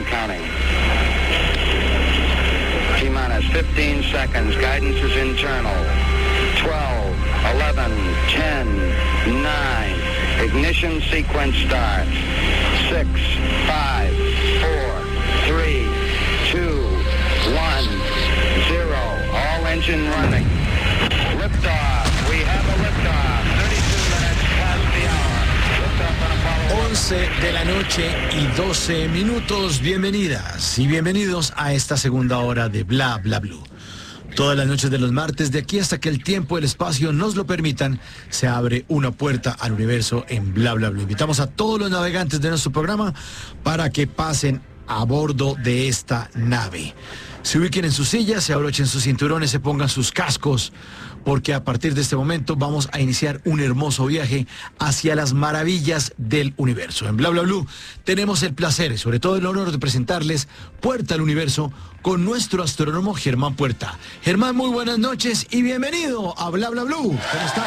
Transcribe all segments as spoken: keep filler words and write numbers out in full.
counting. T-minus fifteen seconds. Guidance is internal. twelve, eleven, ten, nine. Ignition sequence starts. six, five, four, three, two, one, zero. All engine running. Liftoff. We have a liftoff. thirty-two minutes past the hour. Liftoff on Apollo once de la noche y doce minutos. Bienvenidas y bienvenidos a esta segunda hora de Bla Bla Blue. Todas las noches de los martes, de aquí hasta que el tiempo y el espacio nos lo permitan, se abre una puerta al universo en Bla Bla Blue. Invitamos a todos los navegantes de nuestro programa para que pasen a bordo de esta nave. Se ubiquen en sus sillas, se abrochen sus cinturones, se pongan sus cascos, porque a partir de este momento vamos a iniciar un hermoso viaje hacia las maravillas del universo. En Bla Bla Blue tenemos el placer y sobre todo el honor de presentarles Puerta al Universo con nuestro astrónomo Germán Puerta. Germán, muy buenas noches y bienvenido a Bla Bla Blue. ¿Cómo está?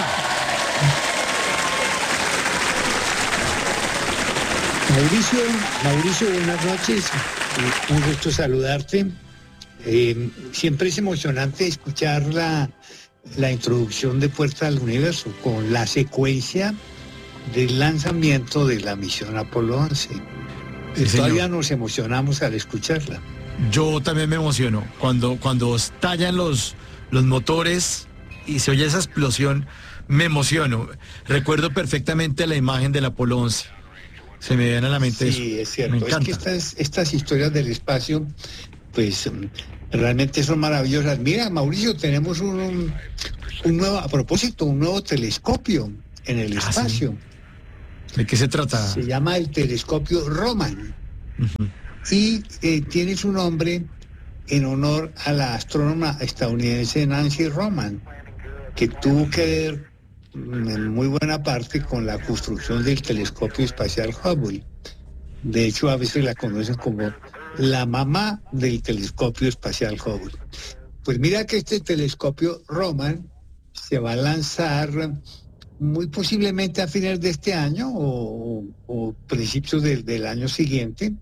Mauricio, Mauricio, buenas noches. Eh, un gusto saludarte. Eh, siempre es emocionante escuchar la, la introducción de Puerta al Universo con la secuencia del lanzamiento de la misión Apolo once. Sí, Todavía señor. Nos emocionamos al escucharla. Yo también me emociono cuando, cuando estallan los, los motores y se oye esa explosión, me emociono. Recuerdo perfectamente la imagen del Apolo once. Se me viene a la mente eso. Sí, es Me cierto. Es encanta. que estas, estas historias del espacio, pues realmente son maravillosas. Mira, Mauricio, tenemos un, un, un nuevo, a propósito, un nuevo telescopio en el Ah, espacio. ¿De qué se trata? Se llama el telescopio Roman. Ujú. Y eh, tiene su nombre en honor a la astrónoma estadounidense Nancy Roman, que tuvo que ver mm, en muy buena parte con la construcción del telescopio espacial Hubble. De hecho, a veces la conocen como la mamá del telescopio espacial Hubble. Pues mira que este telescopio Roman se va a lanzar muy posiblemente a fines de este año o, o principios del, del año siguiente.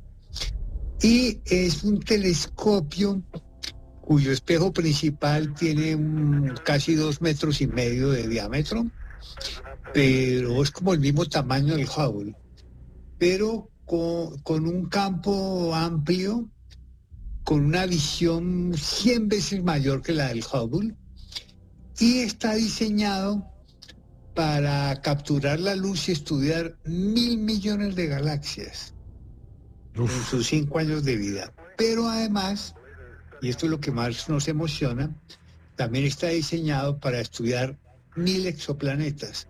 Y es un telescopio cuyo espejo principal tiene un, casi dos metros y medio de diámetro, pero es como el mismo tamaño del Hubble, pero con, con un campo amplio, con una visión cien veces mayor que la del Hubble, y está diseñado para capturar la luz y estudiar mil millones de galaxias en Uf. sus cinco años de vida. Pero además, y esto es lo que más nos emociona, también está diseñado para estudiar mil exoplanetas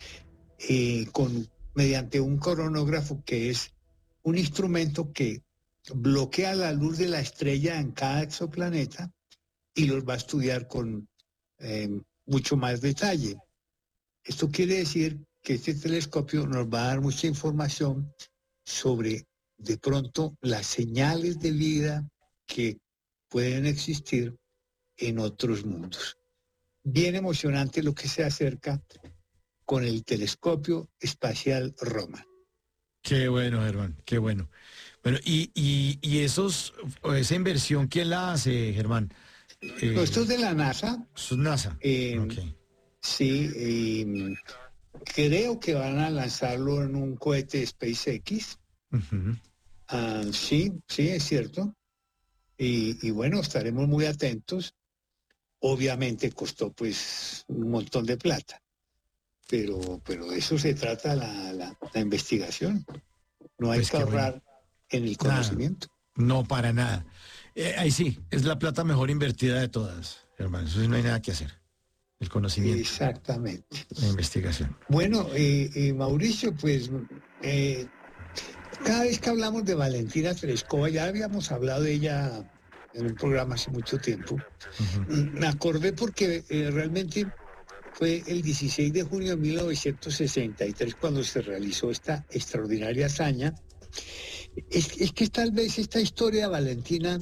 eh, con, mediante un coronógrafo, que es un instrumento que bloquea la luz de la estrella en cada exoplaneta y los va a estudiar con eh, mucho más detalle. Esto quiere decir que este telescopio nos va a dar mucha información sobre, de pronto, las señales de vida que pueden existir en otros mundos. Bien emocionante lo que se acerca con el telescopio espacial Roman. Qué bueno, Germán, qué bueno. Bueno, y, y, y esos, esa inversión, ¿quién la hace, Germán? Eh, No, esto es de la NASA. eso es NASA. Eh, Ok. Sí, eh, creo que van a lanzarlo en un cohete de SpaceX. Ujú. Ah, sí, sí, es cierto. Y, y bueno, estaremos muy atentos. Obviamente costó pues un montón de plata, pero, pero de eso se trata la, la, la investigación. No hay Pues que qué bueno. ahorrar en el conocimiento. No, para nada. Eh, ahí sí, es la plata mejor invertida de todas, Germán. Eso sí, no hay nada que hacer. El conocimiento, Exactamente. la investigación. Bueno, eh, eh, Mauricio, pues eh, cada vez que hablamos de Valentina Tereshkova, ya habíamos hablado de ella en un programa hace mucho tiempo, Ujú. me acordé porque eh, realmente fue el dieciséis de junio de mil novecientos sesenta y tres cuando se realizó esta extraordinaria hazaña. Es, es que tal vez esta historia de Valentina,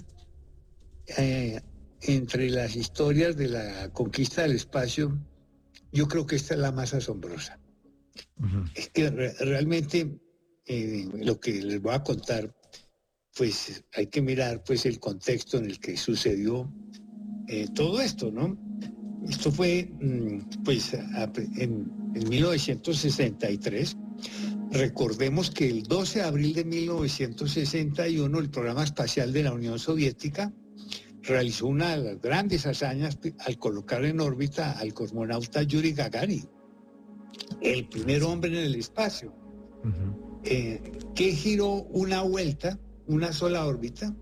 eh, entre las historias de la conquista del espacio, yo creo que esta es la más asombrosa. Ujú. Es que re- realmente eh, lo que les voy a contar pues hay que mirar pues el contexto en el que sucedió eh, todo esto, ¿no? Esto fue pues en, en mil novecientos sesenta y tres. Recordemos que el doce de abril de mil novecientos sesenta y uno el programa espacial de la Unión Soviética realizó una de las grandes hazañas al colocar en órbita al cosmonauta Yuri Gagarin, el primer hombre en el espacio, uh-huh. eh, que giró una vuelta, una sola órbita,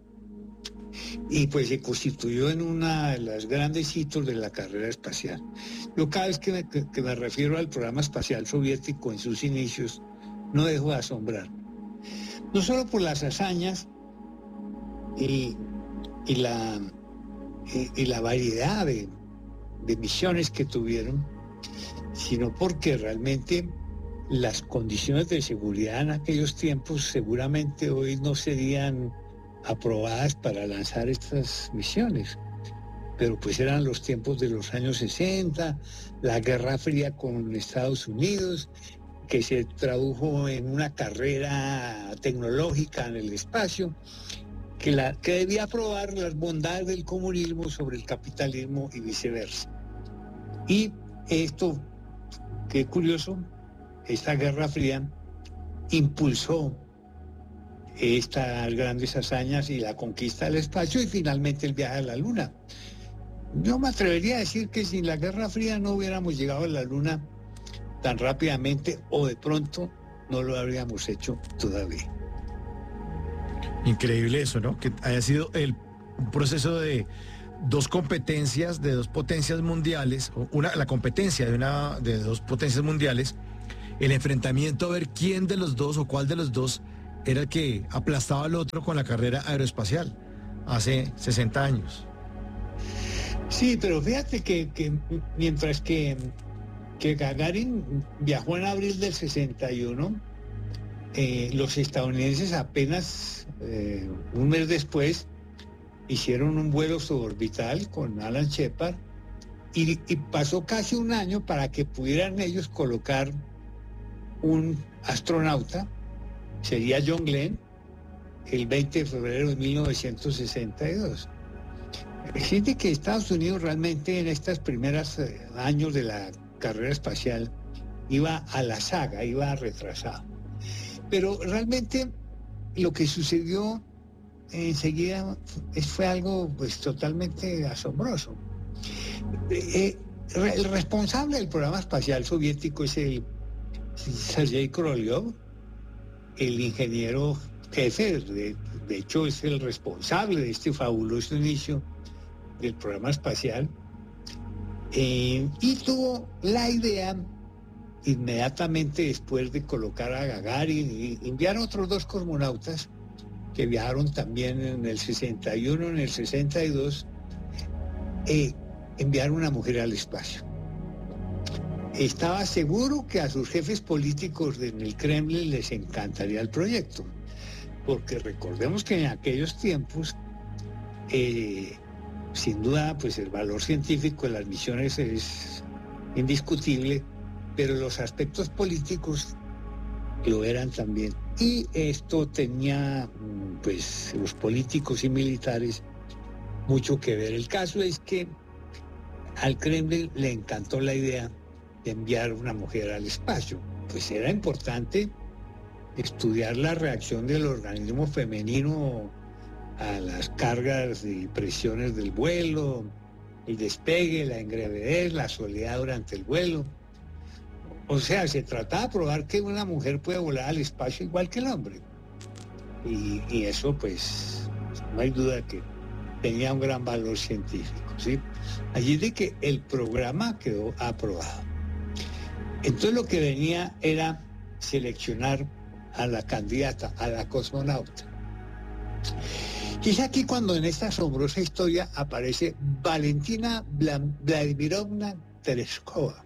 y pues se constituyó en una de las grandes hitos de la carrera espacial. Yo cada vez que me, que, que me refiero al programa espacial soviético en sus inicios, no dejo de asombrar. No solo por las hazañas y, y, la, y, y la variedad de, de misiones que tuvieron, sino porque realmente las condiciones de seguridad en aquellos tiempos seguramente hoy no serían aprobadas para lanzar estas misiones, pero pues eran los tiempos de los años sesenta, la Guerra Fría con Estados Unidos, que se tradujo en una carrera tecnológica en el espacio, que, la, que debía probar las bondades del comunismo sobre el capitalismo y viceversa. Y esto, qué curioso, esta Guerra Fría impulsó estas grandes hazañas y la conquista del espacio y finalmente el viaje a la Luna. Yo me atrevería a decir que sin la Guerra Fría no hubiéramos llegado a la Luna tan rápidamente, o de pronto no lo habríamos hecho todavía. Increíble eso, ¿no? Que haya sido el, un proceso de dos competencias, de dos potencias mundiales, o una, la competencia de, una, de dos potencias mundiales, el enfrentamiento a ver quién de los dos o cuál de los dos era el que aplastaba al otro con la carrera aeroespacial hace sesenta años. Sí, pero fíjate que, que mientras que, que Gagarin viajó en abril del sesenta y uno, eh, los estadounidenses apenas eh, un mes después hicieron un vuelo suborbital con Alan Shepard y, y pasó casi un año para que pudieran ellos colocar un astronauta, sería John Glenn, el veinte de febrero de mil novecientos sesenta y dos. Existe que Estados Unidos realmente en estos primeros años de la carrera espacial iba a la saga, iba retrasado. Pero realmente lo que sucedió enseguida fue algo pues totalmente asombroso. Eh, el responsable del programa espacial soviético es el Sergei Korolev, el ingeniero jefe, de, de hecho es el responsable de este fabuloso inicio del programa espacial, eh, y tuvo la idea inmediatamente después de colocar a Gagarin y enviar otros dos cosmonautas que viajaron también en el sesenta y uno, en el sesenta y dos, eh, enviar una mujer al espacio. Estaba seguro que a sus jefes políticos en el Kremlin les encantaría el proyecto, porque recordemos que en aquellos tiempos, eh, sin duda, pues el valor científico de las misiones es indiscutible, pero los aspectos políticos lo eran también. Y esto tenía, pues, los políticos y militares mucho que ver. El caso es que al Kremlin le encantó la idea de enviar una mujer al espacio. Pues era importante estudiar la reacción del organismo femenino a las cargas y presiones del vuelo, el despegue, la ingravidez, la soledad durante el vuelo. O sea, se trataba de probar que una mujer puede volar al espacio igual que el hombre. Y, y eso, pues, no hay duda que tenía un gran valor científico, ¿sí? Allí de que el programa quedó aprobado. Entonces lo que venía era seleccionar a la candidata, a la cosmonauta. Y es aquí cuando en esta asombrosa historia aparece Valentina Vladimirovna Tereshkova,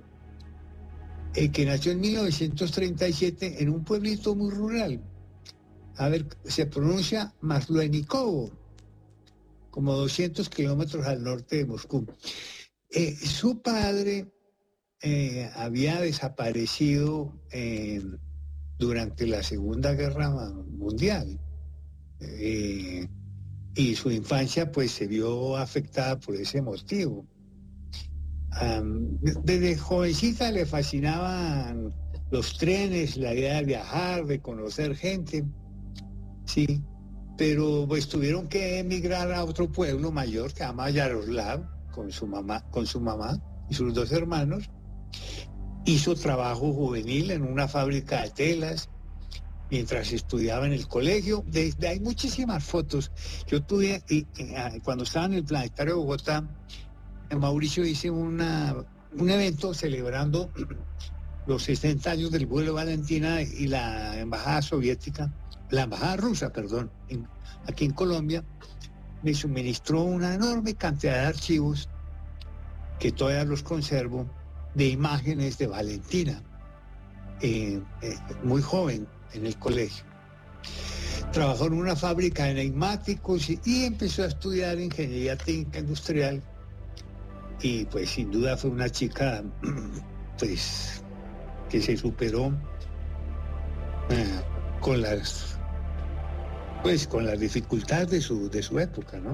eh, que nació en mil novecientos treinta y siete en un pueblito muy rural. A ver, se pronuncia Maslenikovo, como doscientos kilómetros al norte de Moscú. Eh, su padre eh, había desaparecido eh, durante la Segunda Guerra Mundial. eh, y su infancia pues se vio afectada por ese motivo. Um, desde jovencita le fascinaban los trenes, la idea de viajar, de conocer gente, sí, pero pues tuvieron que emigrar a otro pueblo mayor que se llama Yaroslav, con su mamá, con su mamá y sus dos hermanos. Hizo trabajo juvenil en una fábrica de telas mientras estudiaba en el colegio. Desde hay muchísimas fotos. Yo tuve, y, y, cuando estaba en el Planetario de Bogotá, Mauricio hice una, un evento celebrando los sesenta años del vuelo de Valentina y la embajada soviética, la embajada rusa, perdón, en, aquí en Colombia, me suministró una enorme cantidad de archivos que todavía los conservo, de imágenes de Valentina, eh, eh, muy joven en el colegio. Trabajó en una fábrica de neumáticos y, y empezó a estudiar ingeniería técnica industrial. Y pues sin duda fue una chica pues que se superó eh, con las pues con las dificultades de su, de su época, ¿no?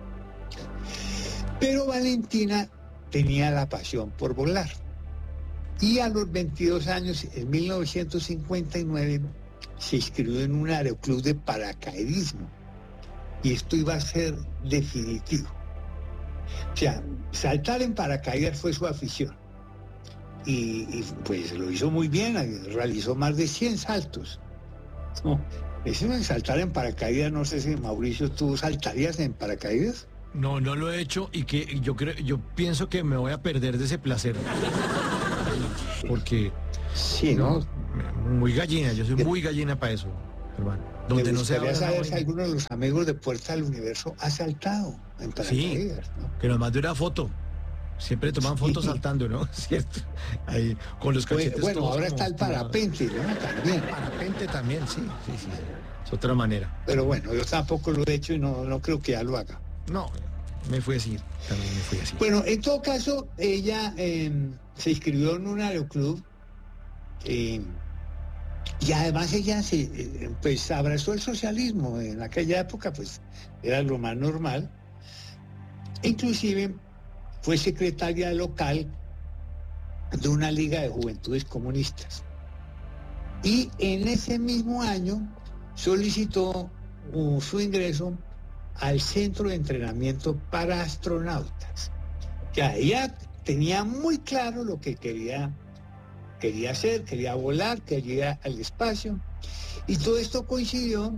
Pero Valentina tenía la pasión por volar. Y a los veintidós años, en mil novecientos cincuenta y nueve, se inscribió en un aeroclub de paracaidismo. Y esto iba a ser definitivo. O sea, saltar en paracaídas fue su afición. Y, y pues lo hizo muy bien, realizó más de cien saltos. No, eso de saltar en paracaídas, no sé si Mauricio, ¿tú saltarías en paracaídas? No, no lo he hecho y que yo creo, yo pienso que me voy a perder de ese placer. Porque sí, ¿no? no muy gallina, yo soy muy gallina para eso, hermano. Donde Me no se gustaría saber no si alguno de los amigos de Puerta del Universo ha saltado en paracaídas, sí, ¿no? Que nos mande una foto. Siempre toman fotos sí. saltando, ¿no? ¿Cierto? Ahí con los cachetes. Bueno, bueno ahora como, está el parapente, ¿no? También. Parapente también, sí, sí, sí. Es otra manera. Pero bueno, yo tampoco lo he hecho y no, no creo que ya lo haga. No, me fui así, también me fui así. Bueno, en todo caso, ella eh, se inscribió en un aeroclub eh, y además ella se, eh, pues abrazó el socialismo. En aquella época, pues, era lo más normal. Inclusive fue secretaria local de una liga de juventudes comunistas. Y en ese mismo año solicitó uh, su ingreso al Centro de Entrenamiento para Astronautas. Ya ella tenía muy claro lo que quería, quería hacer, quería volar, quería ir al espacio. Y todo esto coincidió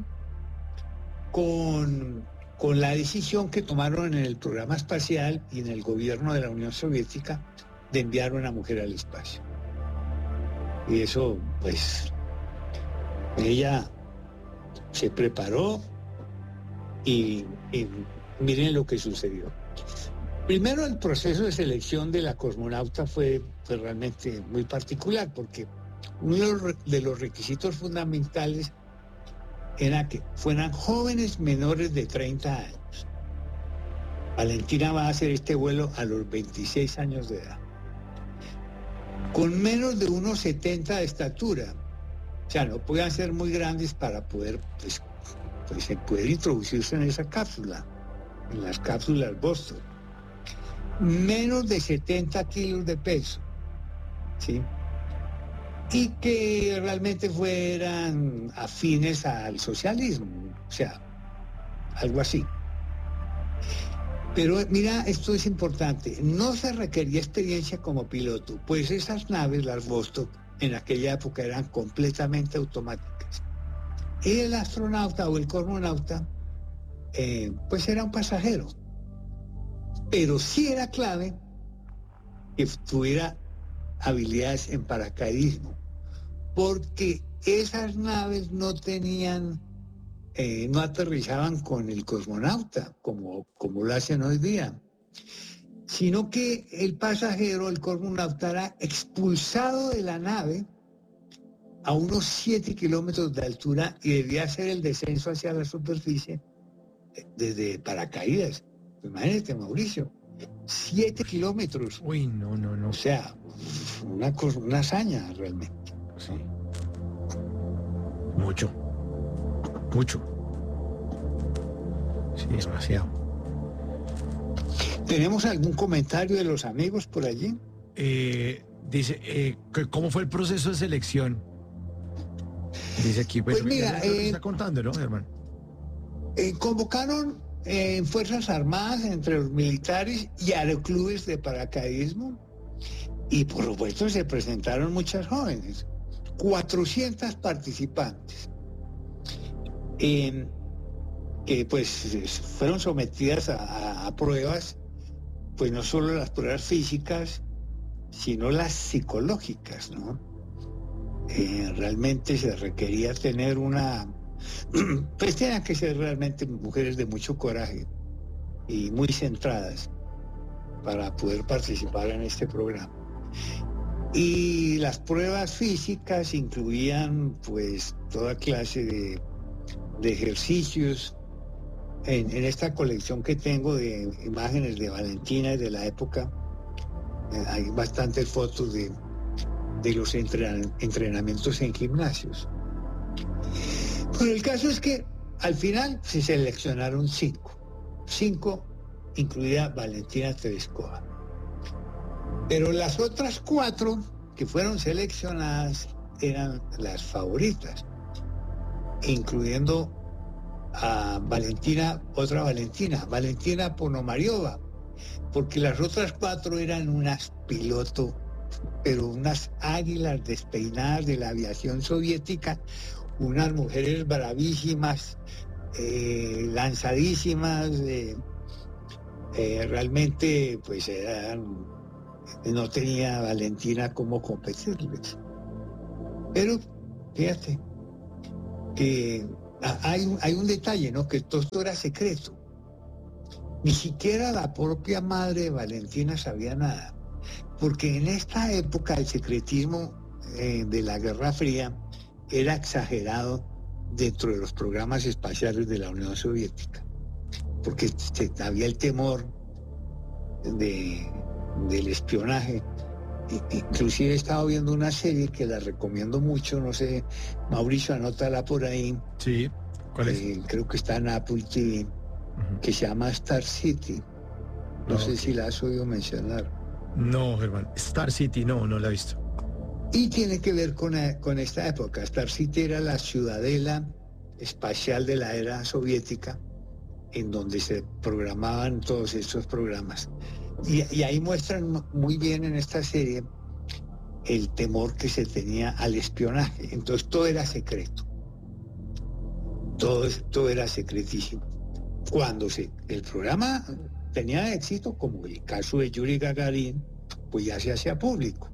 con, con la decisión que tomaron en el programa espacial y en el gobierno de la Unión Soviética de enviar una mujer al espacio. Y eso, pues, ella se preparó y, y miren lo que sucedió. Primero, el proceso de selección de la cosmonauta fue, fue realmente muy particular, porque uno de los, de los requisitos fundamentales era que fueran jóvenes menores de treinta años. Valentina va a hacer este vuelo a los veintiséis años de edad, con menos de uno setenta de estatura. O sea, no podían ser muy grandes para poder, pues, pues poder introducirse en esa cápsula, en las cápsulas Vostok. Menos de setenta kilos de peso, ¿sí? Y que realmente fueran afines al socialismo, o sea, algo así. Pero mira, esto es importante, no se requería experiencia como piloto, pues esas naves, las Vostok, en aquella época eran completamente automáticas. Y el astronauta o el cosmonauta, eh, pues era un pasajero. Pero sí era clave que tuviera habilidades en paracaidismo, porque esas naves no tenían, eh, no aterrizaban con el cosmonauta, como, como lo hacen hoy día, sino que el pasajero, el cosmonauta, era expulsado de la nave a unos siete kilómetros de altura y debía hacer el descenso hacia la superficie desde paracaídas. Imagínate, Mauricio, siete kilómetros. Uy, no, no, no. O sea, una cosa, una hazaña realmente. Sí. Mucho, mucho. Sí, demasiado. ¿Tenemos algún comentario de los amigos por allí? Eh, dice, eh, ¿cómo fue el proceso de selección? Dice aquí, pues, Pues mira, lo que eh, está contando, ¿no, Germán? Eh, convocaron eh, en Fuerzas Armadas entre los militares y aeroclubes de paracaidismo y por supuesto se presentaron muchas jóvenes, cuatrocientas participantes, eh, que pues fueron sometidas a, a, a pruebas, pues no solo las pruebas físicas, sino las psicológicas, ¿no? Eh, realmente se requería tener una... Pues tenían que ser realmente mujeres de mucho coraje y muy centradas para poder participar en este programa. Y las pruebas físicas incluían pues toda clase de, de ejercicios. En, en esta colección que tengo de imágenes de Valentina y de la época, eh, hay bastantes fotos de, de los entren, entrenamientos en gimnasios. Pero el caso es que al final se seleccionaron cinco, cinco incluida Valentina Tereskova. Pero las otras cuatro que fueron seleccionadas eran las favoritas, incluyendo a Valentina, otra Valentina, Valentina Ponomariova, porque las otras cuatro eran unas pilotos, pero unas águilas despeinadas de la aviación soviética, unas mujeres bravísimas, eh, lanzadísimas, eh, eh, realmente pues eran, no tenía Valentina cómo competirles. Pero fíjate que hay un, hay un detalle, ¿no? Que todo esto era secreto. Ni siquiera la propia madre de Valentina sabía nada, porque en esta época el secretismo eh, de la Guerra Fría era exagerado dentro de los programas espaciales de la Unión Soviética, porque se, había el temor de, del espionaje. Inclusive he estado viendo una serie que la recomiendo mucho, no sé, Mauricio, anótala por ahí. Sí, ¿cuál es? Eh, creo que está en Apple T V, uh-huh. que se llama Star City. No, no sé okay. si la has oído mencionar. No, Germán, Star City, no, no la he visto. Y tiene que ver con, con esta época. Star City era la ciudadela espacial de la era soviética, en donde se programaban todos estos programas. Y, y ahí muestran muy bien en esta serie el temor que se tenía al espionaje. Entonces todo era secreto. Todo, todo era secretísimo. Cuando se, el programa tenía éxito, como el caso de Yuri Gagarin, pues ya se hacía público.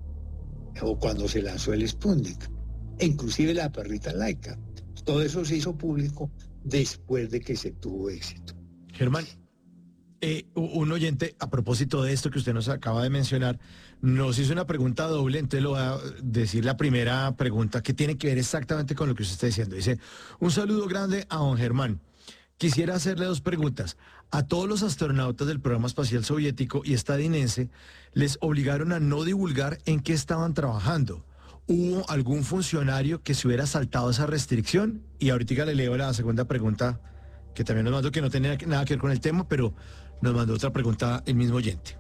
O cuando se lanzó el Sputnik, e inclusive la perrita laica. Todo eso se hizo público después de que se tuvo éxito. Germán, eh, un oyente, a propósito de esto que usted nos acaba de mencionar, nos hizo una pregunta doble, entonces lo voy a decir la primera pregunta, que tiene que ver exactamente con lo que usted está diciendo. Dice, un saludo grande a don Germán. Quisiera hacerle dos preguntas. A todos los astronautas del programa espacial soviético y estadounidense les obligaron a no divulgar en qué estaban trabajando. ¿Hubo algún funcionario que se hubiera saltado esa restricción? Y ahorita le leo la segunda pregunta, que también nos mandó, que no tenía nada que ver con el tema, pero nos mandó otra pregunta el mismo oyente.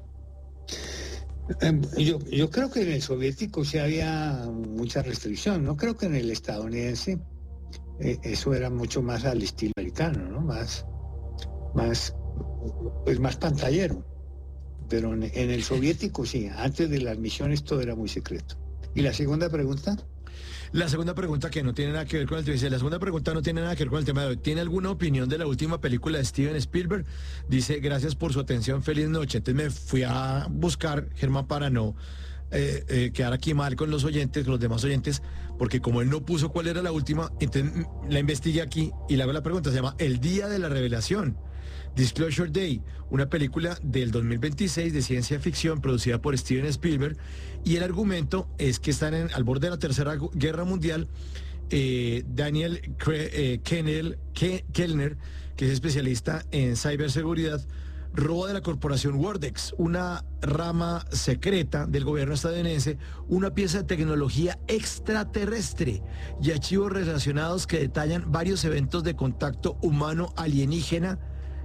Yo, yo creo que en el soviético sí había mucha restricción. No creo que en el estadounidense eh, eso era mucho más al estilo americano, ¿no? Más, más, pues más pantallero. Pero en, en el soviético sí, antes de las misiones todo era muy secreto. ¿Y la segunda pregunta? La segunda pregunta, que no tiene nada que ver con el tema, dice, la segunda pregunta no tiene nada que ver con el tema de hoy. ¿Tiene alguna opinión de la última película de Steven Spielberg? Dice, gracias por su atención, feliz noche. Entonces me fui a buscar, Germán, para no eh, eh, quedar aquí mal con los oyentes, con los demás oyentes, porque como él no puso cuál era la última, entonces la investigué aquí y le hago la pregunta. Se llama El Día de la Revelación. Disclosure Day, una película del dos mil veintiséis de ciencia ficción producida por Steven Spielberg, y el argumento es que están en, al borde de la Tercera Guerra Mundial. eh, Daniel eh, Kennel, Ke, Kellner, que es especialista en ciberseguridad, roba de la corporación Wordex, una rama secreta del gobierno estadounidense, una pieza de tecnología extraterrestre y archivos relacionados que detallan varios eventos de contacto humano alienígena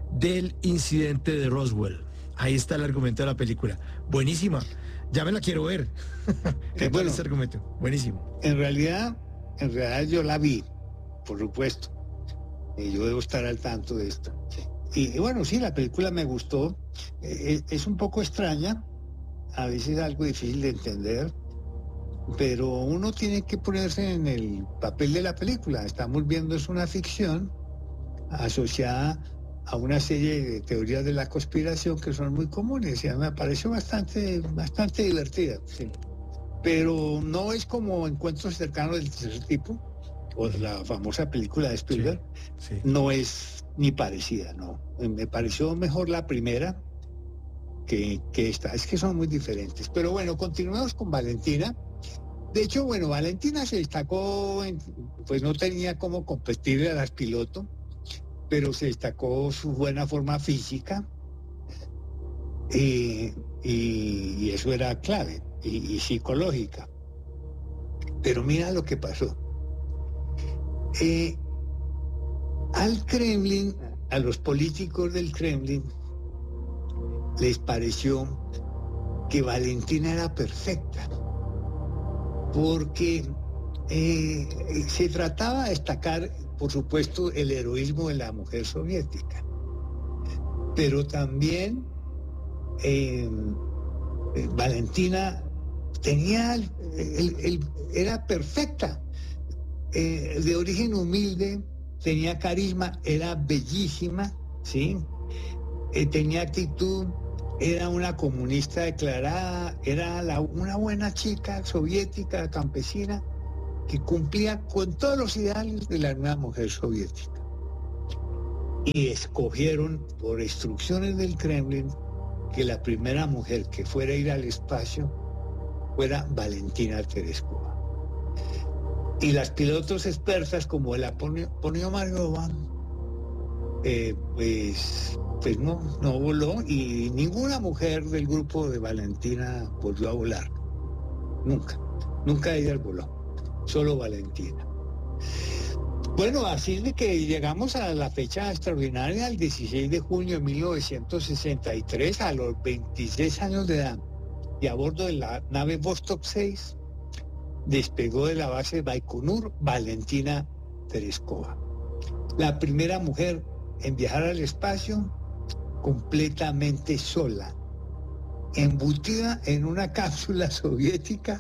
del incidente de Roswell. Ahí está el argumento de la película. Buenísima. Ya me la quiero ver. ¿Qué Eh, tal bueno. ese argumento? Buenísimo. En realidad, en realidad yo la vi, por supuesto. Y yo debo estar al tanto de esto. Y, y bueno, sí, la película me gustó. Eh, es un poco extraña, a veces algo difícil de entender, pero uno tiene que ponerse en el papel de la película. Estamos viendo, es una ficción asociada a una serie de teorías de la conspiración que son muy comunes. Y me pareció bastante, bastante divertida. Sí. Pero no es como Encuentros cercanos del tercer tipo, o la famosa película de Spielberg. Sí, sí. No es ni parecida, no. Me pareció mejor la primera que, que esta. Es que son muy diferentes. Pero bueno, continuemos con Valentina. De hecho, bueno, Valentina se destacó, en, pues no tenía cómo competirle a las pilotos, pero se destacó su buena forma física, y, y, y eso era clave, y, y psicológica. Pero mira lo que pasó. Eh, al Kremlin, a los políticos del Kremlin, les pareció que Valentina era perfecta, porque eh, se trataba de destacar, por supuesto, el heroísmo de la mujer soviética, pero también eh, eh, Valentina tenía, el, el, el, era perfecta, eh, de origen humilde, tenía carisma, era bellísima, ¿sí? Eh, tenía actitud, era una comunista declarada, era la, una buena chica soviética, campesina, que cumplía con todos los ideales de la nueva mujer soviética. Y escogieron, por instrucciones del Kremlin, que la primera mujer que fuera a ir al espacio fuera Valentina Tereskova. Y las pilotos expertas como la Ponomaryova, eh, pues, pues no, no voló, y ninguna mujer del grupo de Valentina volvió a volar. Nunca, nunca ella voló. Solo Valentina. Bueno, así es de que llegamos a la fecha extraordinaria, el dieciséis de junio de mil novecientos sesenta y tres, a los veintiséis años de edad, y a bordo de la nave Vostok seis, despegó de la base Baikonur Valentina Tereskova, la primera mujer en viajar al espacio completamente sola, embutida en una cápsula soviética.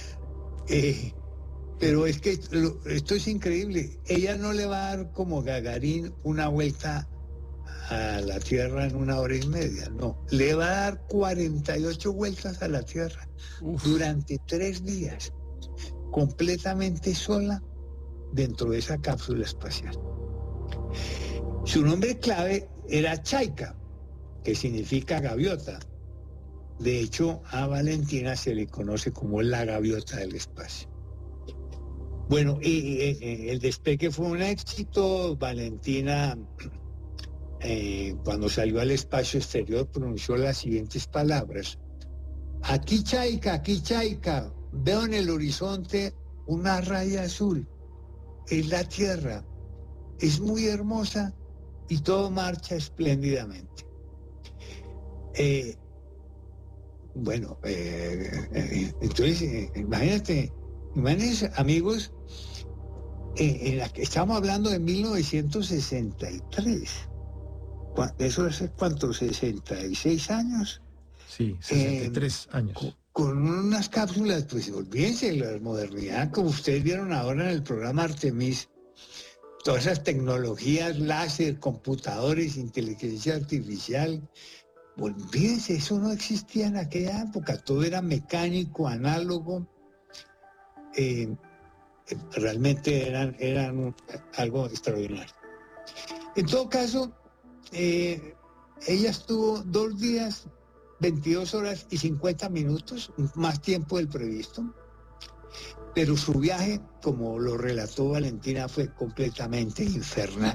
Eh, Pero es que esto es increíble. Ella no le va a dar como Gagarin una vuelta a la Tierra en una hora y media, no. Le va a dar cuarenta y ocho vueltas a la Tierra. Uf. Durante tres días, completamente sola dentro de esa cápsula espacial. Su nombre clave era Chaika, que significa gaviota. De hecho, a Valentina se le conoce como la gaviota del espacio. Bueno, y, y el despegue fue un éxito. Valentina, eh, cuando salió al espacio exterior, pronunció las siguientes palabras: aquí Chaika, aquí Chaika, veo en el horizonte una raya azul, es la Tierra, es muy hermosa y todo marcha espléndidamente. Eh, bueno, eh, eh, entonces, eh, imagínate, imagínense, amigos, eh, en la que estamos hablando de mil novecientos sesenta y tres. ¿Eso hace cuánto? ¿sesenta y seis años? Sí, sesenta y tres eh, años. Con, con unas cápsulas, pues olvídense, la modernidad, como ustedes vieron ahora en el programa Artemis, todas esas tecnologías, láser, computadores, inteligencia artificial, olvídense, eso no existía en aquella época, todo era mecánico, análogo. Eh, realmente eran, eran algo extraordinario. En todo caso, eh, ella estuvo dos días, veintidós horas y cincuenta minutos, más tiempo del previsto, pero su viaje, como lo relató Valentina, fue completamente infernal.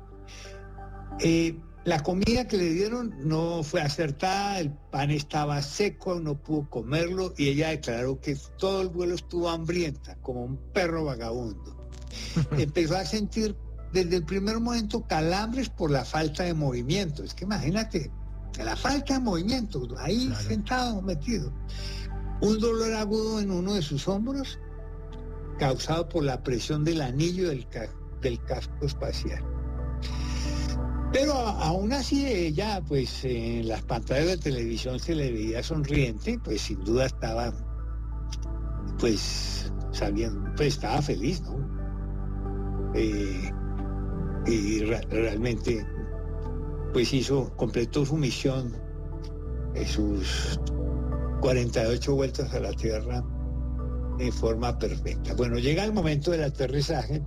Eh, La comida que le dieron no fue acertada, el pan estaba seco, no pudo comerlo, y ella declaró que todo el vuelo estuvo hambrienta, como un perro vagabundo. Empezó a sentir desde el primer momento calambres por la falta de movimiento. Es que imagínate, la falta de movimiento, ahí Claro. sentado, metido. Un dolor agudo en uno de sus hombros, causado por la presión del anillo del, ca del casco espacial. Pero a, aún así ella, pues en las pantallas de televisión se le veía sonriente, pues sin duda estaba, pues sabiendo, pues estaba feliz, ¿no? Eh, y re realmente, pues hizo, completó su misión, eh, sus cuarenta y ocho vueltas a la Tierra en forma perfecta. Bueno, llega el momento del aterrizaje,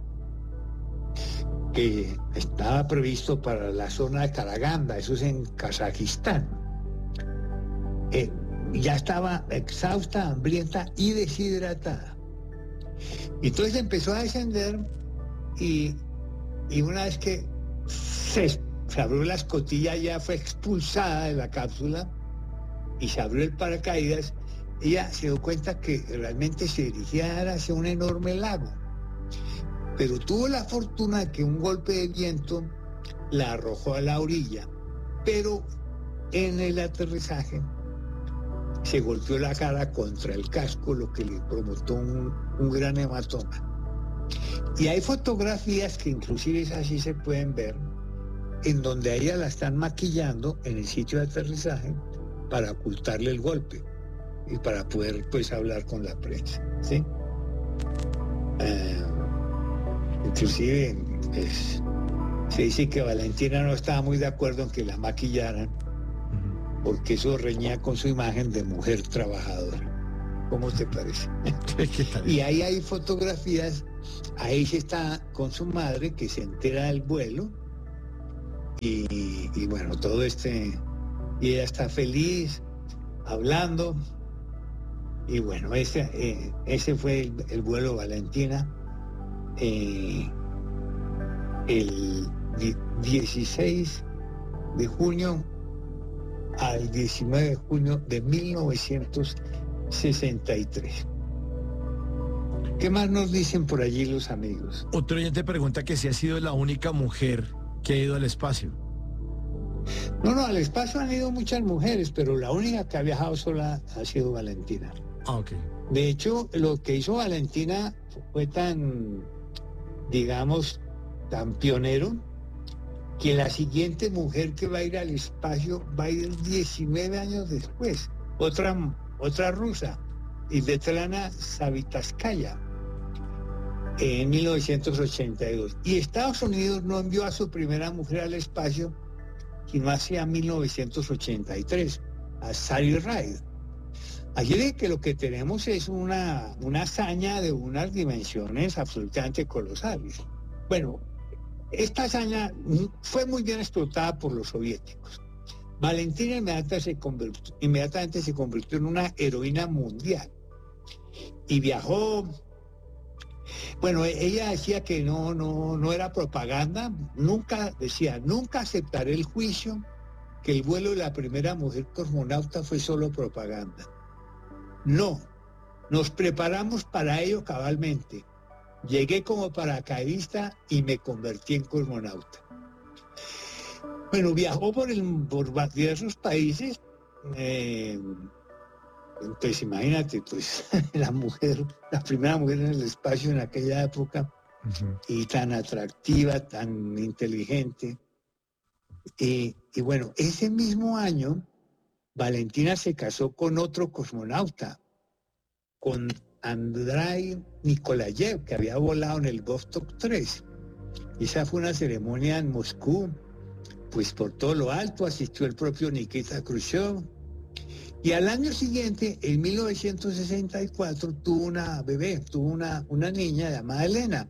que estaba previsto para la zona de Karaganda, eso es en Kazajistán. Eh, ya estaba exhausta, hambrienta y deshidratada. Entonces empezó a descender y, y una vez que se, se abrió la escotilla, ya fue expulsada de la cápsula y se abrió el paracaídas, ella se dio cuenta que realmente se dirigía hacia un enorme lago. Pero tuvo la fortuna de que un golpe de viento la arrojó a la orilla, pero en el aterrizaje se golpeó la cara contra el casco, lo que le provocó un, un gran hematoma. Y hay fotografías que inclusive así se pueden ver, en donde a ella la están maquillando en el sitio de aterrizaje para ocultarle el golpe y para poder pues hablar con la prensa, ¿sí? Eh, inclusive pues, se dice que Valentina no estaba muy de acuerdo en que la maquillaran, porque eso reñía con su imagen de mujer trabajadora. ¿Cómo te parece? ¿Qué tal? Y ahí hay fotografías, ahí se está con su madre que se entera del vuelo y, y bueno, todo este, y ella está feliz, hablando, y bueno, ese, eh, ese fue el, el vuelo Valentina, eh, el dieciséis de junio al diecinueve de junio de mil novecientos sesenta y tres. ¿Qué más nos dicen por allí los amigos? Otro oyente pregunta que si ha sido la única mujer que ha ido al espacio. No, no, al espacio han ido muchas mujeres, pero la única que ha viajado sola ha sido Valentina. Ah, ok. De hecho, lo que hizo Valentina fue tan, digamos, tan pionero, que la siguiente mujer que va a ir al espacio va a ir diecinueve años después. Otra, otra rusa, Svetlana Savitskaya, en mil novecientos ochenta y dos. Y Estados Unidos no envió a su primera mujer al espacio sino hacia mil novecientos ochenta y tres, a Sally Ride. Allí de que lo que tenemos es una, una hazaña de unas dimensiones absolutamente colosales. Bueno, esta hazaña fue muy bien explotada por los soviéticos. Valentina inmediatamente se convirtió, inmediatamente se convirtió en una heroína mundial y viajó. Bueno, ella decía que no, no, no era propaganda, nunca decía, nunca aceptaré el juicio que el vuelo de la primera mujer cosmonauta fue solo propaganda. No, nos preparamos para ello cabalmente. Llegué como paracaidista y me convertí en cosmonauta. Bueno, viajó por, el, por diversos países. Eh, entonces, imagínate, pues, la mujer, la primera mujer en el espacio en aquella época, uh-huh. Y tan atractiva, tan inteligente. Y, y bueno, ese mismo año, Valentina se casó con otro cosmonauta, con Andrei Nikolayev, que había volado en el Vostok tres. Esa fue una ceremonia en Moscú, pues por todo lo alto asistió el propio Nikita Khrushchev. Y al año siguiente, en mil novecientos sesenta y cuatro, tuvo una bebé, tuvo una, una niña llamada Elena.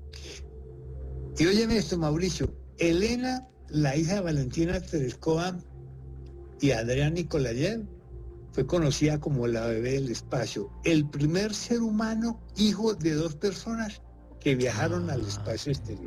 Y óyeme esto, Mauricio, Elena, la hija de Valentina Tereshkova y Adrián Nikolayev, fue conocida como la bebé del espacio, el primer ser humano hijo de dos personas que viajaron ah. al espacio exterior.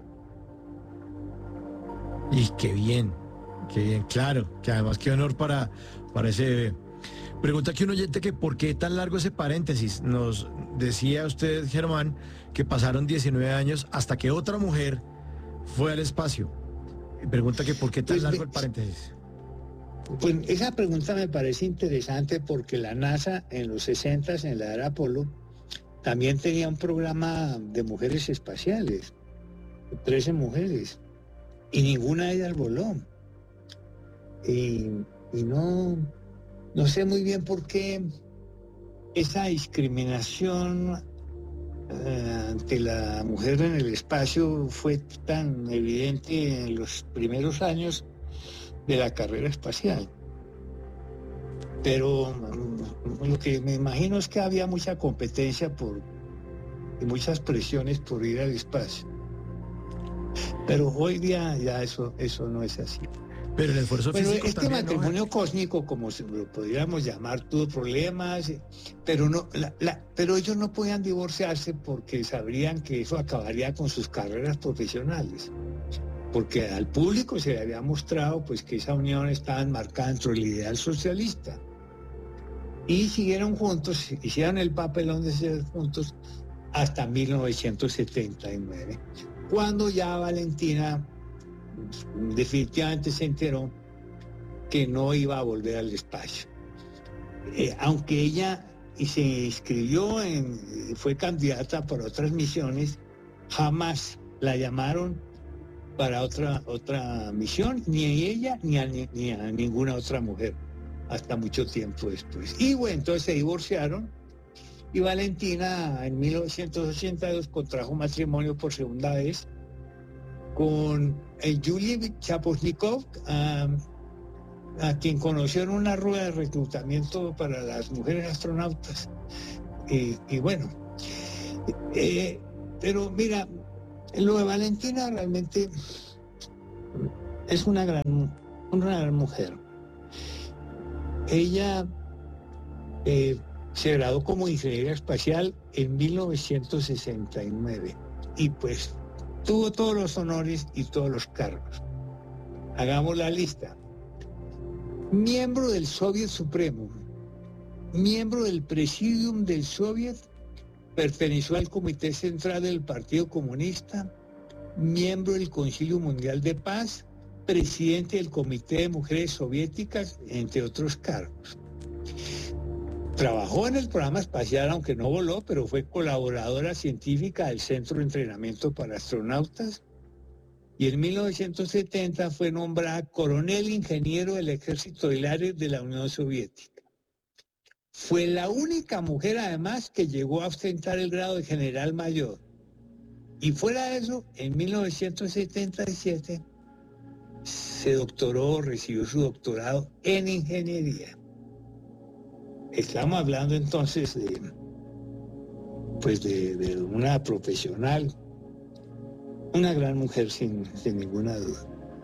Y qué bien, qué bien, claro, que además qué honor para, para ese bebé. Pregunta aquí un oyente que por qué tan largo ese paréntesis. Nos decía usted, Germán, que pasaron diecinueve años hasta que otra mujer fue al espacio. Pregunta que por qué tan Pues, largo ve- el paréntesis. Pues esa pregunta me parece interesante porque la NASA en los sesentas, en la era Apolo, también tenía un programa de mujeres espaciales, trece mujeres, y ninguna de ellas voló. Y, y no, no sé muy bien por qué esa discriminación eh, ante la mujer en el espacio fue tan evidente en los primeros años de la carrera espacial. Pero mm, lo que me imagino es que había mucha competencia por, y muchas presiones por ir al espacio. Pero hoy día ya eso, eso no es así. Pero el esfuerzo Bueno, físico este también, ¿no? matrimonio cósmico, como se lo podríamos llamar, tuvo problemas, eh, pero no, la- la- pero ellos no podían divorciarse porque sabrían que eso acabaría con sus carreras profesionales. Porque al público se le había mostrado pues que esa unión estaba enmarcada dentro del ideal socialista. Y siguieron juntos, hicieron el papelón de ser juntos hasta mil novecientos setenta y nueve, cuando ya Valentina definitivamente se enteró que no iba a volver al espacio. Eh, aunque ella y se inscribió, en, fue candidata para otras misiones, jamás la llamaron para otra, otra misión, ni a ella ni a, ni, ni a ninguna otra mujer, hasta mucho tiempo después. Y bueno, entonces se divorciaron y Valentina en mil novecientos ochenta y dos contrajo matrimonio por segunda vez con el Yuri Chaposnikov, a, a quien conoció en una rueda de reclutamiento para las mujeres astronautas. Y, y bueno, eh, pero mira, lo de Valentina realmente es una gran, una gran mujer. Ella eh, se graduó como ingeniera espacial en mil novecientos sesenta y nueve y pues tuvo todos los honores y todos los cargos. Hagamos la lista. Miembro del Soviet Supremo, miembro del Presidium del Soviet, perteneció al Comité Central del Partido Comunista, miembro del Concilio Mundial de Paz, presidente del Comité de Mujeres Soviéticas, entre otros cargos. Trabajó en el programa espacial, aunque no voló, pero fue colaboradora científica del Centro de Entrenamiento para Astronautas, y en mil novecientos setenta fue nombrada coronel ingeniero del Ejército del Aire de la Unión Soviética. Fue la única mujer, además, que llegó a ostentar el grado de general mayor. Y fuera de eso, en mil novecientos setenta y siete se doctoró, recibió su doctorado en ingeniería. Estamos hablando entonces de, pues de, de una profesional, una gran mujer sin, sin ninguna duda.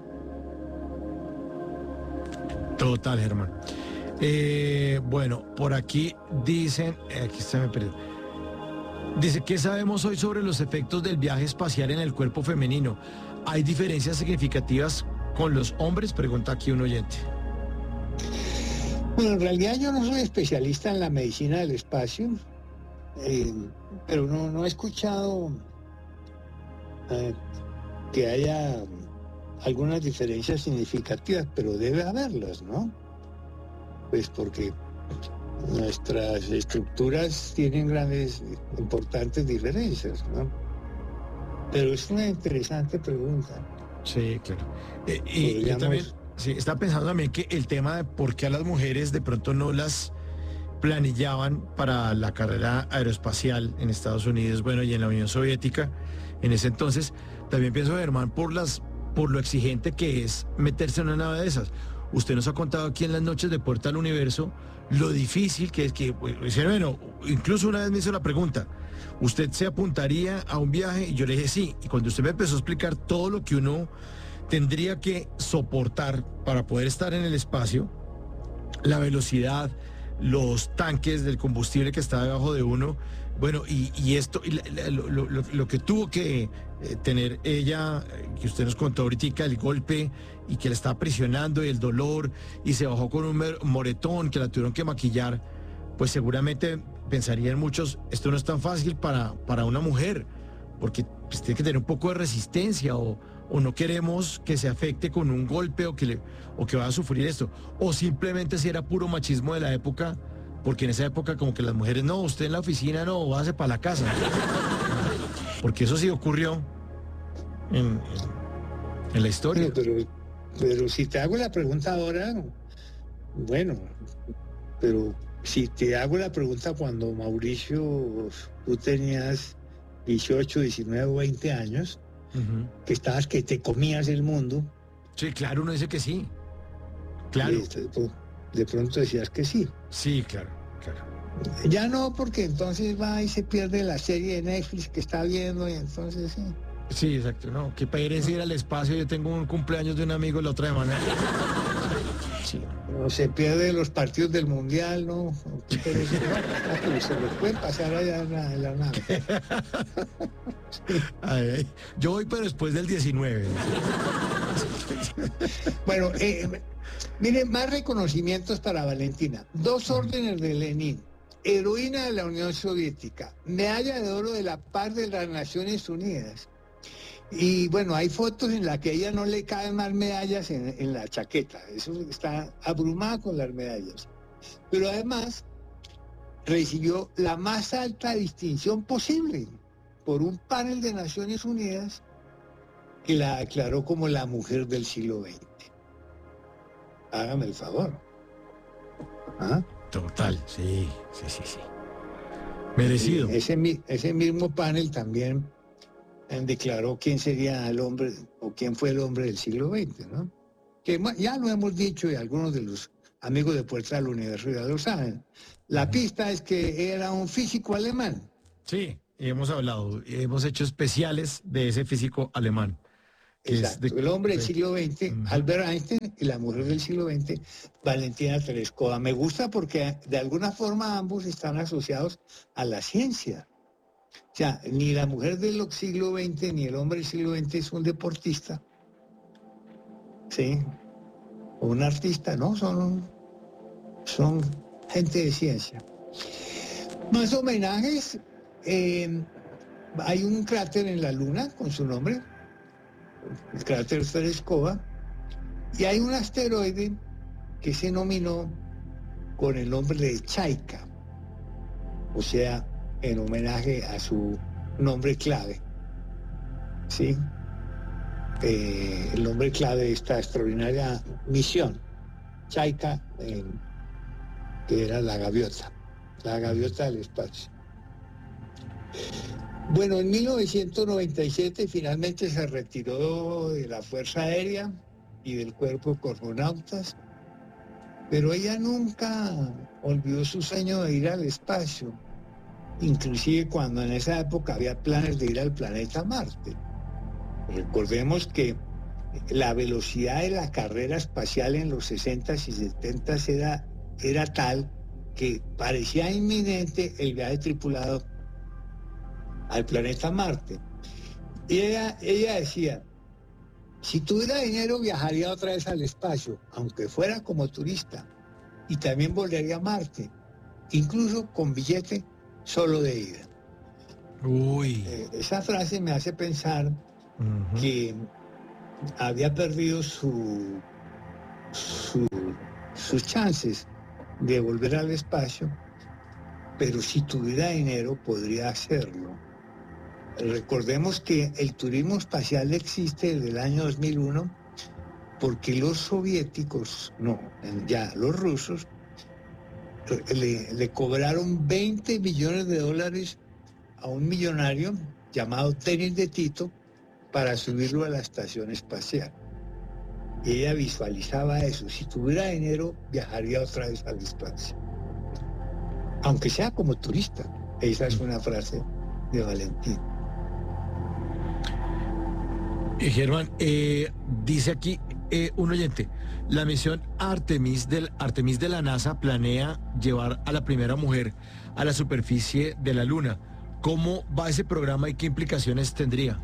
Total, Germán. Eh, bueno, por aquí dicen, eh, aquí se me perdió. Dice, ¿qué sabemos hoy sobre los efectos del viaje espacial en el cuerpo femenino? ¿Hay diferencias significativas con los hombres? Pregunta aquí un oyente. Bueno, en realidad yo no soy especialista en la medicina del espacio, eh, pero no, no he escuchado eh, que haya algunas diferencias significativas, pero debe haberlas, ¿no? Pues porque nuestras estructuras tienen grandes, importantes diferencias, ¿no? Pero es una interesante pregunta. Sí, claro. Eh, y yo Podríamos- también sí, está pensando también que el tema de por qué a las mujeres de pronto no las planillaban para la carrera aeroespacial en Estados Unidos, bueno, y en la Unión Soviética, en ese entonces, también pienso, Germán, por las, por lo exigente que es meterse en una nave de esas. Usted nos ha contado aquí en las noches de Puerta al Universo lo difícil que es que, bueno, incluso una vez me hizo la pregunta, ¿usted se apuntaría a un viaje? Y yo le dije sí, y cuando usted me empezó a explicar todo lo que uno tendría que soportar para poder estar en el espacio, la velocidad, los tanques del combustible que está debajo de uno, bueno, y, y esto, y la- la- lo, lo- lo- lo que tuvo que eh, tener ella, eh, que usted nos contó ahorita, el golpe, y que la estaba presionando, y el dolor, y se bajó con un mer- moretón, que la tuvieron que maquillar, pues seguramente pensarían muchos, esto no es tan fácil para, para una mujer, porque pues, tiene que tener un poco de resistencia o, o no queremos que se afecte con un golpe o que, le, o que va a sufrir esto, o simplemente si era puro machismo de la época, porque en esa época como que las mujeres, no, usted en la oficina no, váyase para la casa, porque eso sí ocurrió en, en, en la historia. Pero, pero, pero si te hago la pregunta ahora, bueno, pero si te hago la pregunta cuando, Mauricio, tú tenías dieciocho, diecinueve o veinte años, uh-huh. que estabas, que te comías el mundo. Sí, claro, uno dice que sí. Claro. De, de pronto decías que sí. Sí, claro, claro. Ya no, porque entonces va y se pierde la serie de Netflix que está viendo y entonces sí. Sí, exacto, no, que para ir, ir al espacio, yo tengo un cumpleaños de un amigo la otra semana. Sí. No, se pierde los partidos del mundial, ¿no? Pero se, no, se los pueden pasar allá en la, en la nave. Sí. Ay, ay. Yo voy, pero después del diecinueve. Bueno, eh, miren, más reconocimientos para Valentina. Dos órdenes de Lenin, heroína de la Unión Soviética, medalla de oro de la paz de las Naciones Unidas. Y bueno, hay fotos en las que a ella no le caben más medallas en, en la chaqueta. Eso está abrumada con las medallas. Pero además recibió la más alta distinción posible por un panel de Naciones Unidas que la declaró como la mujer del siglo veinte. Hágame el favor. ¿Ah? Total, sí, sí, sí, sí. Merecido. Y ese, ese mismo panel también declaró quién sería el hombre o quién fue el hombre del siglo veinte, ¿no? Que ya lo hemos dicho y algunos de los amigos de Puerta del Universo ya lo saben. La pista es que era un físico alemán. Sí, hemos hablado, hemos hecho especiales de ese físico alemán. Exacto, de... el hombre del siglo veinte, uh-huh. Albert Einstein, y la mujer del siglo veinte, Valentina Tereshkova. Me gusta porque de alguna forma ambos están asociados a la ciencia. O sea, ni la mujer del siglo veinte ni el hombre del siglo veinte es un deportista, ¿sí? O un artista, ¿no? Son, son gente de ciencia. Más homenajes, eh, hay un cráter en la Luna con su nombre, el cráter Tereshkova, y hay un asteroide que se nominó con el nombre de Chaika, o sea, en homenaje a su nombre clave, ¿sí? Eh, el nombre clave de esta extraordinaria misión, Chaika, eh, que era la gaviota, la gaviota del espacio. Bueno, en mil novecientos noventa y siete finalmente se retiró de la Fuerza Aérea y del cuerpo de cosmonautas, pero ella nunca olvidó su sueño de ir al espacio. Inclusive cuando en esa época había planes de ir al planeta Marte. Recordemos que la velocidad de la carrera espacial en los sesentas y setentas era, era tal que parecía inminente el viaje tripulado al planeta Marte. Y ella, ella decía, si tuviera dinero viajaría otra vez al espacio, aunque fuera como turista, y también volaría a Marte, incluso con billete solo de ida. Uy. Eh, esa frase me hace pensar uh-huh. que había perdido su, su, sus chances de volver al espacio, pero si tuviera dinero podría hacerlo. Recordemos que el turismo espacial existe desde el año dos mil uno porque los soviéticos, no, ya los rusos, Le, le cobraron veinte millones de dólares a un millonario llamado Denis de Tito para subirlo a la estación espacial. Y ella visualizaba eso. Si tuviera dinero, viajaría otra vez al espacio. Aunque sea como turista. Esa es una frase de Valentín. Eh, Germán, eh, dice aquí eh, un oyente, la misión Artemis, del, Artemis de la NASA planea llevar a la primera mujer a la superficie de la Luna. ¿Cómo va ese programa y qué implicaciones tendría?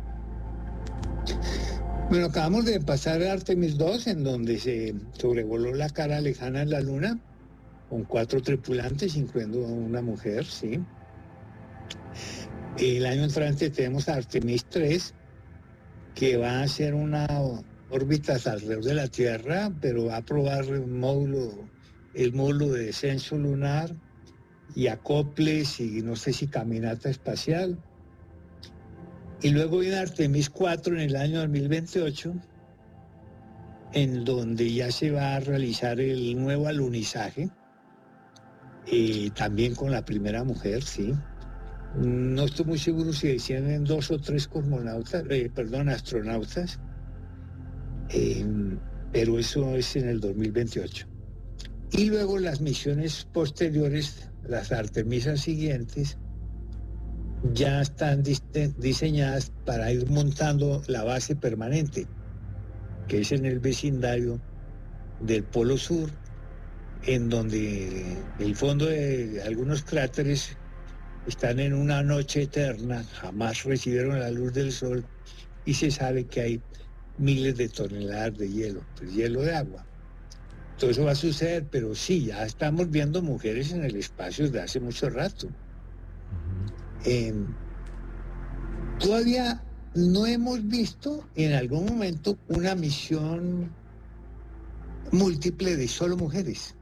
Bueno, acabamos de pasar a Artemis dos, en donde se sobrevoló la cara lejana de la Luna, con cuatro tripulantes, incluyendo a una mujer, ¿sí? El año entrante tenemos a Artemis tres, que va a hacer una órbita alrededor de la Tierra, pero va a probar el módulo, el módulo de descenso lunar y acoples y no sé si caminata espacial. Y luego viene Artemis cuatro en el año dos mil veintiocho, en donde ya se va a realizar el nuevo alunizaje, eh, también con la primera mujer, sí. No estoy muy seguro si decían en dos o tres cosmonautas, eh, perdón, astronautas, eh, pero eso es en el dos mil veintiocho. Y luego las misiones posteriores, las Artemisas siguientes, ya están dise- diseñadas para ir montando la base permanente, que es en el vecindario del Polo Sur, en donde el fondo de algunos cráteres están en una noche eterna, jamás recibieron la luz del sol, y se sabe que hay miles de toneladas de hielo, pues hielo de agua. Todo eso va a suceder, pero sí, ya estamos viendo mujeres en el espacio desde hace mucho rato. Eh, todavía no hemos visto en algún momento una misión múltiple de solo mujeres.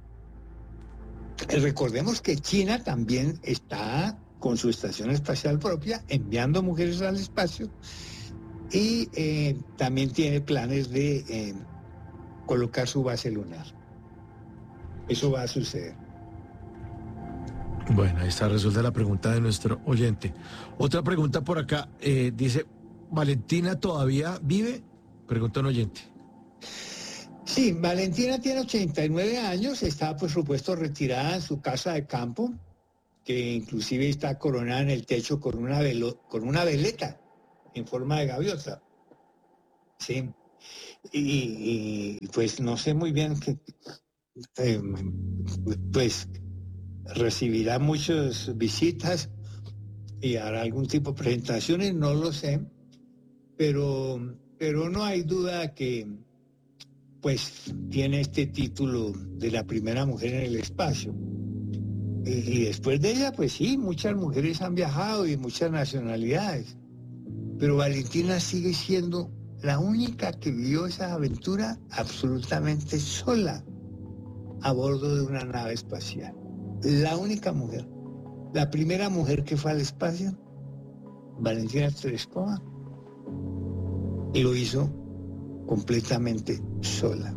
Recordemos que China también está con su estación espacial propia enviando mujeres al espacio y eh, también tiene planes de eh, colocar su base lunar. Eso va a suceder. Bueno, ahí está resuelta la pregunta de nuestro oyente. Otra pregunta por acá, eh, dice, ¿Valentina todavía vive? Pregunta un oyente. Sí, Valentina tiene ochenta y nueve años, está por supuesto retirada en su casa de campo, que inclusive está coronada en el techo con una, velo, con una veleta en forma de gaviota. Sí, y, y pues no sé muy bien que, eh, pues recibirá muchas visitas y hará algún tipo de presentaciones, no lo sé, pero, pero no hay duda que pues tiene este título de la primera mujer en el espacio. Y, y después de ella, pues sí, muchas mujeres han viajado y muchas nacionalidades, pero Valentina sigue siendo la única que vivió esa aventura absolutamente sola a bordo de una nave espacial. La única mujer, la primera mujer que fue al espacio, Valentina Tereshkova, y lo hizo completamente sola.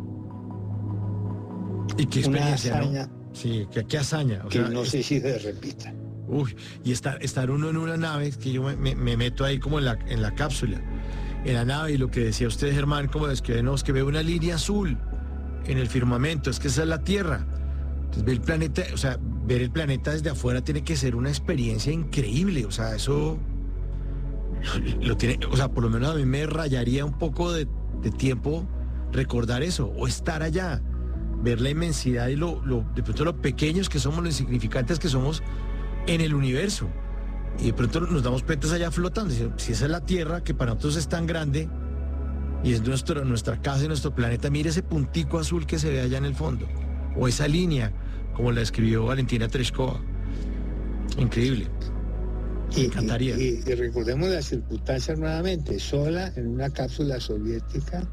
¿Y qué experiencia, una hazaña, ¿no? Sí, qué, qué hazaña. O que sea, no es, sé si se repita. Uy, y estar, estar uno en una nave, que yo me, me, me meto ahí como en la, en la cápsula, en la nave, y lo que decía usted, Germán, como es que, no, es que veo una línea azul en el firmamento, es que esa es la Tierra. Entonces, ver el planeta, o sea, ver el planeta desde afuera tiene que ser una experiencia increíble, o sea, eso lo tiene, o sea, por lo menos a mí me rayaría un poco de, de tiempo recordar eso, o estar allá, ver la inmensidad y lo, lo, de pronto lo pequeños que somos, lo insignificantes que somos en el universo. Y de pronto nos damos cuenta allá flotando. Si esa es la Tierra, que para nosotros es tan grande, y es nuestro, nuestra casa y nuestro planeta, mire ese puntico azul que se ve allá en el fondo. O esa línea, como la escribió Valentina Tereshkova. Increíble. Me encantaría. Y, y, y recordemos las circunstancias nuevamente, sola en una cápsula soviética,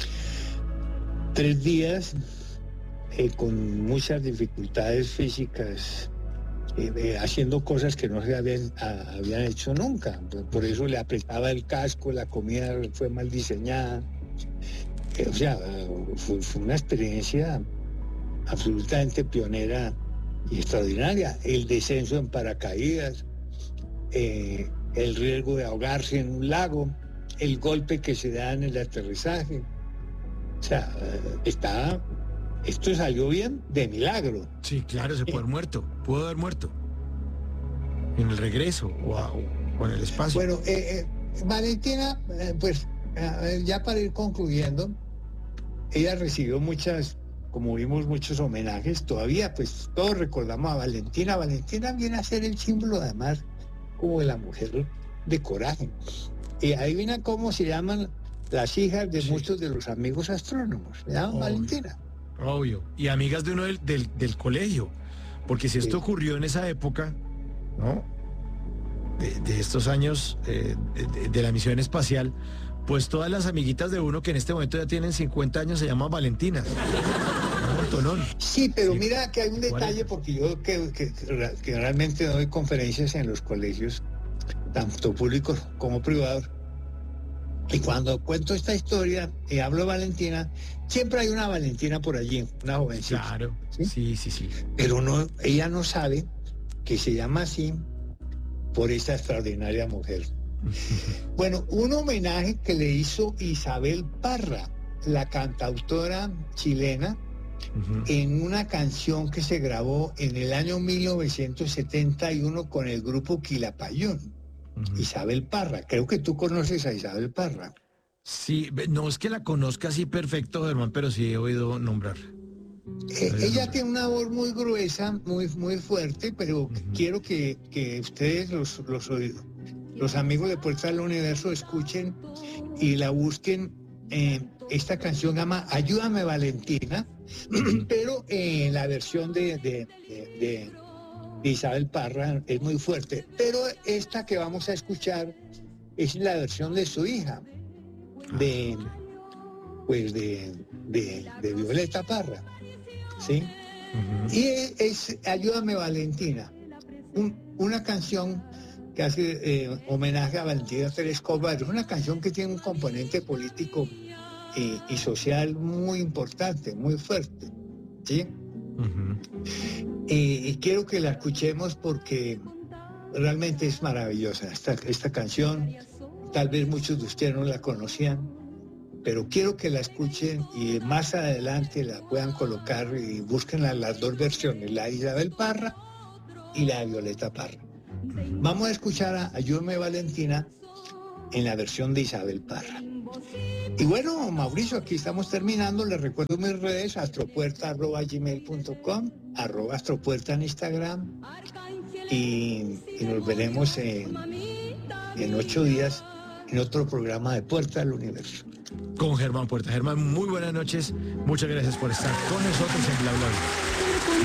tres días eh, con muchas dificultades físicas, eh, eh, haciendo cosas que no se habían, a, habían hecho nunca. Por eso le apretaba el casco, la comida fue mal diseñada. Eh, o sea, fue, fue una experiencia absolutamente pionera y extraordinaria. El descenso en paracaídas, eh, el riesgo de ahogarse en un lago, el golpe que se da en el aterrizaje. O sea, está, esto salió bien de milagro. Sí, claro, se puede haber muerto, pudo haber muerto. En el regreso o, a, o en el espacio. Bueno, eh, eh, Valentina, eh, pues eh, ya para ir concluyendo, ella recibió muchas, como vimos, muchos homenajes. Todavía, pues todos recordamos a Valentina. Valentina viene a ser el símbolo, además, como de la mujer de coraje. Y adivina cómo se llaman las hijas de sí. muchos de los amigos astrónomos. Se llaman Obvio. Valentina. Obvio. Y amigas de uno del, del, del colegio. Porque si esto sí. ocurrió en esa época, ¿no? De, de estos años eh, de, de la misión espacial, Pues todas las amiguitas de uno que en este momento ya tienen cincuenta años se llaman Valentinas. Un montonón. Sí, pero Sí. mira que hay un detalle, porque yo que, que, que realmente doy conferencias en los colegios, tanto públicos como privados, y cuando cuento esta historia y hablo de Valentina, siempre hay una Valentina por allí, una jovencita. Claro, ¿Sí? sí, sí, sí. Pero no, ella no sabe que se llama así por esta extraordinaria mujer. Bueno, un homenaje que le hizo Isabel Parra, la cantautora chilena, Ujú. en una canción que se grabó en el año mil novecientos setenta y uno con el grupo Quilapayún. Ujú. Isabel Parra, creo que tú conoces a Isabel Parra. Sí, ve- no es que la conozca así perfecto, Germán, pero sí he oído nombrar. Eh, ella tiene una voz muy gruesa, muy, muy fuerte, pero Ujú. quiero que, que ustedes, los, los, los amigos de Puerta del Universo, escuchen y la busquen. Eh, esta canción llama Ayúdame Valentina, pero eh, la versión de, de, de, de- de Isabel Parra es muy fuerte. Pero esta que vamos a escuchar es la versión de su hija, de, pues de, de, de Violeta Parra, ¿sí? Ujú. Y es Ayúdame Valentina, un- una canción que hace eh, homenaje a Valentina Teresa Barrios, una canción que tiene un componente político y, y social muy importante, muy fuerte, ¿sí? Ujú. Y, y quiero que la escuchemos porque realmente es maravillosa esta, esta canción. Tal vez muchos de ustedes no la conocían, pero quiero que la escuchen y más adelante la puedan colocar y busquen la- las dos versiones, la de Isabel Parra y la de Violeta Parra. Vamos a escuchar a Ayúdame Valentina en la versión de Isabel Parra. Y bueno, Mauricio, aquí estamos terminando. Les recuerdo mis redes, astropuerta arroba gmail punto com, arroba astropuerta en Instagram. Y, y nos veremos en, en ocho días en otro programa de Puerta al Universo. Con Germán Puerta. Germán, muy buenas noches. Muchas gracias por estar con nosotros en Bla Bla Bla.